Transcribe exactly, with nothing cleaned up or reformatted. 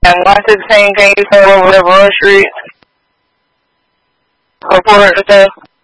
And one sixteen, can you turn over the Broad Street? Report to